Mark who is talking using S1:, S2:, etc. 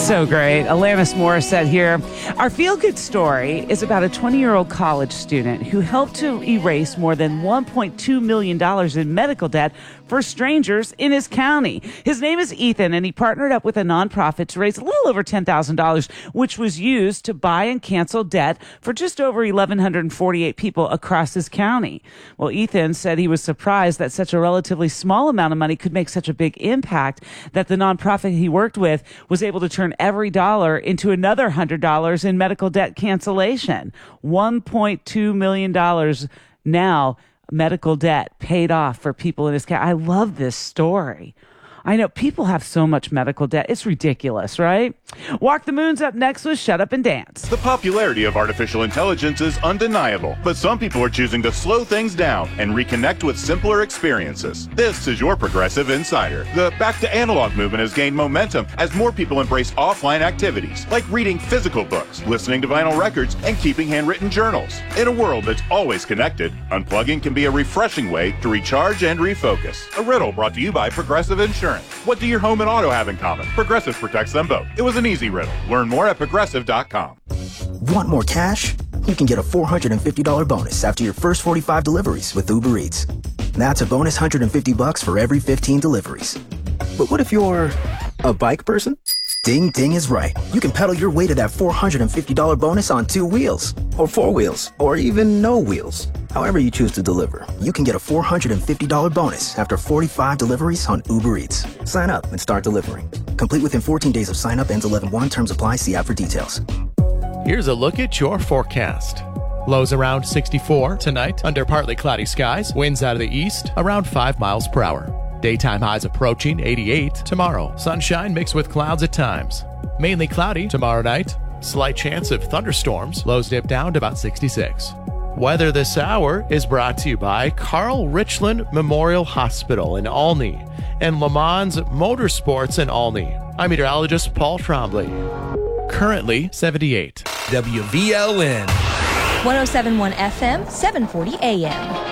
S1: So great. Alanis Morissette here. Our feel-good story is about a 20-year-old college student who helped to erase more than $1.2 million in medical debt for strangers in his county. His name is Ethan, and he partnered up with a nonprofit to raise a little over $10,000, which was used to buy and cancel debt for just over 1,148 people across his county. Well, Ethan said he was surprised that such a relatively small amount of money could make such a big impact, that the nonprofit he worked with was able to turn every dollar into another $100 in medical debt cancellation. $1.2 million now medical debt paid off for people in his county. I love this story. I know people have so much medical debt. It's ridiculous, right? Walk the Moon's up next with Shut Up and Dance.
S2: The popularity of artificial intelligence is undeniable, but some people are choosing to slow things down and reconnect with simpler experiences. This is your Progressive Insider. The Back to Analog movement has gained momentum as more people embrace offline activities, like reading physical books, listening to vinyl records, and keeping handwritten journals. In a world that's always connected, unplugging can be a refreshing way to recharge and refocus. A riddle brought to you by Progressive Insurance. What do your home and auto have in common? Progressive protects them both. It was an easy riddle. Learn more at progressive.com.
S3: Want more cash? You can get a $450 bonus after your first 45 deliveries with Uber Eats. That's a bonus $150 for every 15 deliveries. But what if you're a bike person? Ding Ding is right. You can pedal your way to that $450 bonus on 2 wheels, or 4 wheels, or even no wheels. However you choose to deliver, you can get a $450 bonus after 45 deliveries on Uber Eats. Sign up and start delivering. Complete within 14 days of sign up. Ends 11/1. Terms apply. See app for details.
S4: Here's a look at your forecast. Lows around 64 tonight under partly cloudy skies. Winds out of the east around 5 miles per hour. Daytime highs approaching 88 tomorrow. Sunshine mixed with clouds at times. Mainly cloudy tomorrow night. Slight chance of thunderstorms. Lows dip down to about 66. Weather this hour is brought to you by Carl Richland Memorial Hospital in Olney and Le Mans Motorsports in Olney. I'm meteorologist Paul Trombley. Currently 78.
S5: WVLN
S6: 107.1 FM, 740 AM.